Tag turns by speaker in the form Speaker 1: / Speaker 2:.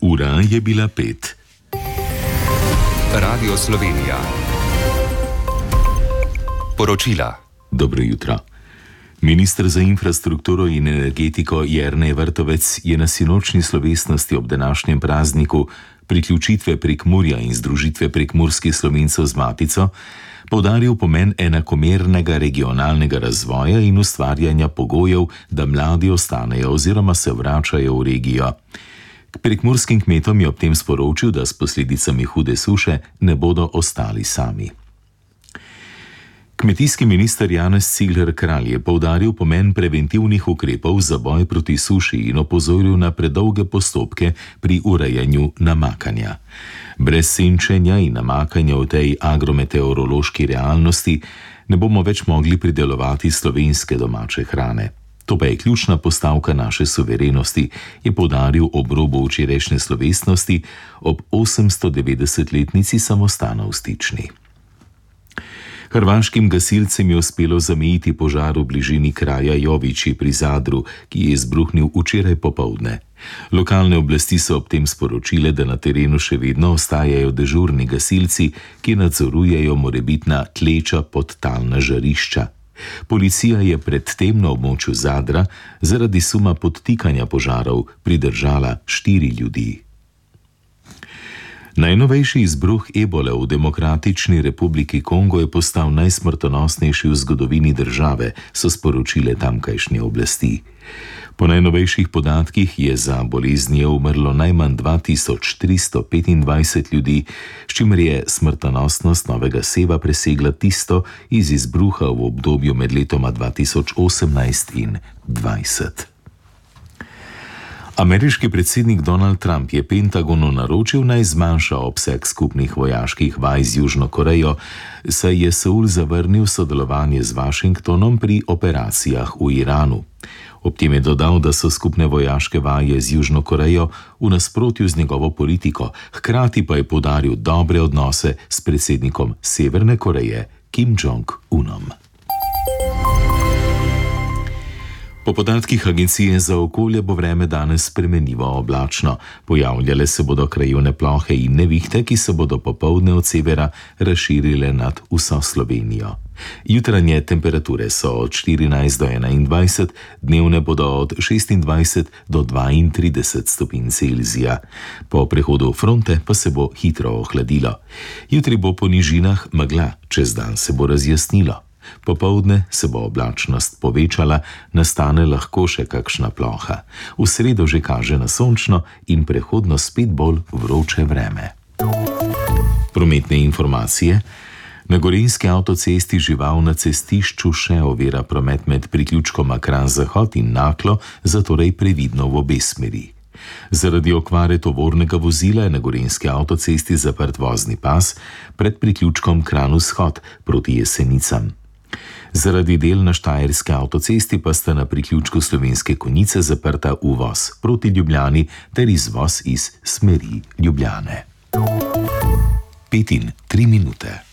Speaker 1: Ura je bila 5.
Speaker 2: Radio Slovenija. Poročila.
Speaker 1: Dobro jutro. Minister za infrastrukturo in energetiko Jernej Vrtovec je na sinočnji slovesnosti ob današnjem prazniku priključitve Prekmurja in združitve prekmurskih Slovencev z Matico poudaril pomen enakomernega regionalnega razvoja in ustvarjanja pogojev, da mladi ostanejo oziroma se vračajo v regijo. Prekmurskim kmetom je ob tem sporočil, da s posledicami hude suše ne bodo ostali sami. Kmetijski minister Janez Cigler Kralj je poudaril pomen preventivnih ukrepov za boj proti suši in opozoril na predolge postopke pri urejanju namakanja. Brez senčenja in namakanja v tej agrometeorološki realnosti ne bomo več mogli pridelovati slovenske domače hrane. To pa je ključna postavka naše suverenosti, je poudaril ob robu včerajšnje slovesnosti ob 890-letnici samostana v Stični. Hrvaškim gasilcem je uspelo zamejiti požar v bližini kraja Jovići pri Zadru, ki je izbruhnil včeraj popoldne. Lokalne oblasti so ob tem sporočile, da na terenu še vedno ostajajo dežurni gasilci, ki nadzorujejo morebitna tleča podtalna žarišča. Policija je predtem na območju Zadra zaradi suma podtikanja požarov pridržala 4 ljudi. Najnovejši izbruh ebole v Demokratični republiki Kongo je postal najsmrtonosnejši v zgodovini države, so sporočile tamkajšnje oblasti. Po najnovejših podatkih je za boleznjo umrlo najmanj 2325 ljudi, s čimer je smrtonosnost novega seva presegla tisto iz izbruha v obdobju med letoma 2018 in 2020. Ameriški predsednik Donald Trump je Pentagonu naročil, naj zmanjša obseg skupnih vojaških vaj z Južno Korejo, saj je Seul zavrnil sodelovanje z Washingtonom pri operacijah v Iranu. Ob tem je dodal, da so skupne vojaške vaje z Južno Korejo v nasprotju z njegovo politiko, hkrati pa je poudaril dobre odnose s predsednikom Severne Koreje Kim Jong-unom. Po podatkih Agencije za okolje bo vreme danes spremenljivo oblačno. Pojavljale se bodo krajevne plohe in nevihte, ki se bodo popoldne od severa razširile nad vso Slovenijo. Jutranje temperature so od 14 do 21, dnevne bodo od 26 do 32 stopinj Celzija. Po prehodu fronte pa se bo hitro ohladilo. Jutri bo po nižinah megla, čez dan se bo razjasnilo. Popoldne se bo oblačnost povečala, nastane lahko še kakšna ploha. V sredo že kaže na sončno in prehodno spet bolj vroče vreme. Prometne informacije. Na gorenjski avtocesti Žival na cestišču še ovira promet med priključkoma Kranj-Zahod in Naklo, zatorej previdno v obe smeri. Zaradi okvare tovornega vozila je na gorenjski avtocesti zaprt vozni pas pred priključkom Kranj-Vzhod proti Jesenicam. Zaradi del na štajerski avtocesti pa sta na priključku Slovenske Konjice zaprta uvoz proti Ljubljani ter izvoz iz smeri Ljubljane. 5 in 3 minute.